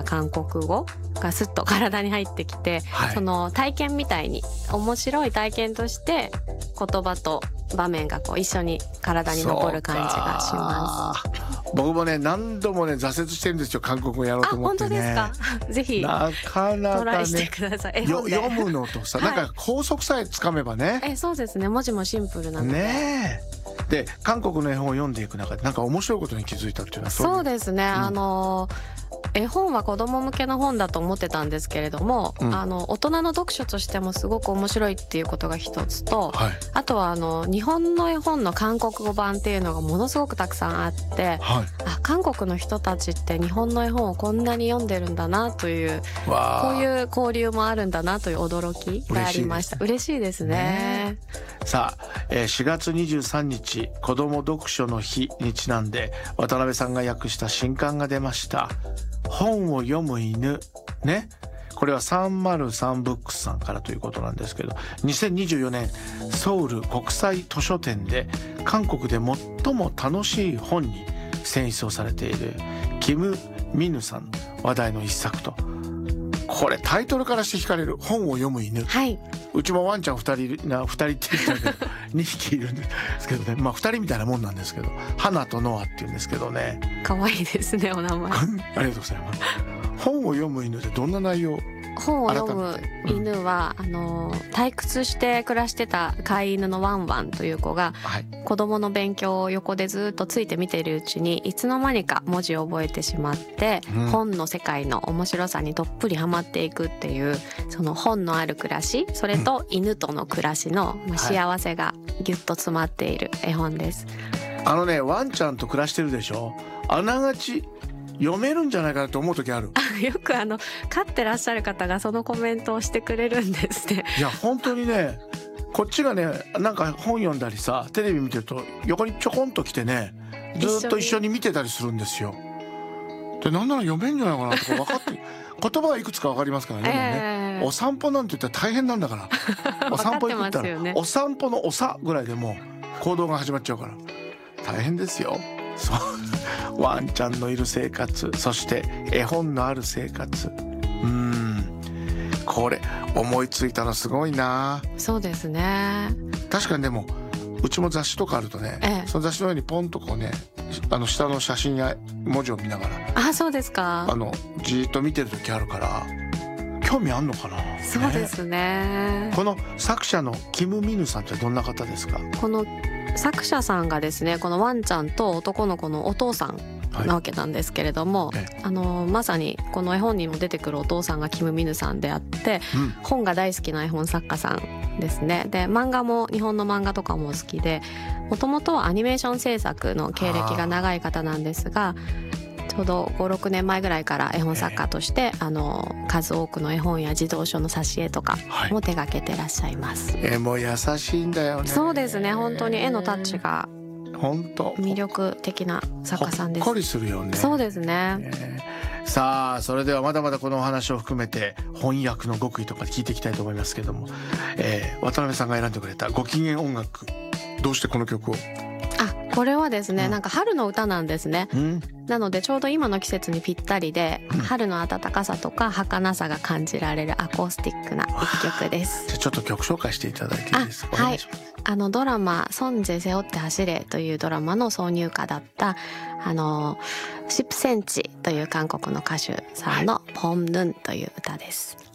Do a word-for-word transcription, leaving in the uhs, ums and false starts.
韓国語がスッと体に入ってきて、 はい、その体験みたいに面白い体験として言葉と場面がこう一緒に体に残る感じがします。 僕もね何度もね挫折してるんですよ、韓国語やろうと思ってね。 あ、本当ですか。ぜひなかなかねトライしてください。 よ読むのとさ、はい、なんか高速さえつかめばね。 えそうですね、文字もシンプルなのでねえ。で韓国の絵本を読んでいく中でなんか面白いことに気づいたっていうのはそうですね、うん、あの絵本は子供向けの本だと思ってたんですけれども、うん、あの大人の読書としてもすごく面白いっていうことが一つと、はい、あとはあの日本の絵本の韓国語版っていうのがものすごくたくさんあって、はい、あ韓国の人たちって日本の絵本をこんなに読んでるんだなという、こういう交流もあるんだなという驚きがありました。嬉しいですね。ねさあしがつにじゅうさんにち子ども読書の日にちなんで渡辺さんが訳した新刊が出ました。本を読む犬ね。これはさんまるさんブックスさんからということなんですけど、にせんにじゅうよねんソウル国際図書展で韓国で最も楽しい本に選出をされているキム・ミヌさん話題の一作と。これタイトルからして惹かれる本を読む犬、はい、うちもワンちゃんふたりなふたりって言ったけどにひきいるんですけどね、まあふたりみたいなもんなんですけど、花とノアっていうんですけどね。 可愛いですね、お名前。 ありがとうございます。本を読む犬ってどんな内容？ 本を読む犬は、うん、あの退屈して暮らしてた飼い犬のワンワンという子が、はい、子供の勉強を横でずっとついて見ているうちにいつの間にか文字を覚えてしまって、うん、本の世界の面白さにどっぷりハマっていくっていう、その本のある暮らし、それと犬との暮らしの幸せがギュッと詰まっている絵本です、 はい、あのねワンちゃんと暮らしてるでしょ、あながち読めるんじゃないかなと思う時ある。 よくあの飼ってらっしゃる方がそのコメントをしてくれるんですね。 いや本当にね、こっちがねなんか本読んだりさテレビ見てると横にちょこんと来てねずっと一緒に見てたりするんですよ。でなんなら読めんじゃないかなとか分かって言葉がいくつか分かりますからね、えー、ねお散歩なんて言ったら大変なんだからお散歩行くったら、ね、お散歩のおさぐらいでもう行動が始まっちゃうから大変ですよ。そうワンちゃんのいる生活、そして絵本のある生活、うーんこれ思いついたのすごいな。 そうですね。 確かにでもうちも雑誌とかあるとね、ええ、その雑誌の上にポンとこうねあの下の写真や文字を見ながら、 あそうですか、 あのじーっと見てる時あるから興味あんのかな。 そうですね。 この作者のキム・ミヌさんってどんな方ですか？ この作者さんがですね、このワンちゃんと男の子のお父さんなわけなんですけれども、はい、あのまさにこの絵本にも出てくるお父さんがキム・ミヌさんであって、うん、本が大好きな絵本作家さんですね。で漫画も日本の漫画とかも好きで、もともとはアニメーション制作の経歴が長い方なんですが、ちょうどご、ろくねんまえぐらいから絵本作家として、えー、あの数多くの絵本や児童書の挿絵とかも手掛けてらっしゃいます、 はい、絵も優しいんだよね。 そうですね、本当に絵のタッチが本当魅力的な作家さんです。 ほっこりするよね。 そうですね、 ね。さあそれではまだまだこのお話を含めて翻訳の極意とか聞いていきたいと思いますけども、えー、渡辺さんが選んでくれたご機嫌音楽、どうしてこの曲を？ あこれはですね、うん、なんか春の歌なんですね、うん、なのでちょうど今の季節にぴったりで、うん、春の暖かさとか儚さが感じられるアコースティックな一曲です。 じゃあちょっと曲紹介していただいていいですか？ はい、あのドラマ「ソンジェ背負って走れ」というドラマの挿入歌だったあのじゅっセンチという韓国の歌手さんのポンヌンという歌です。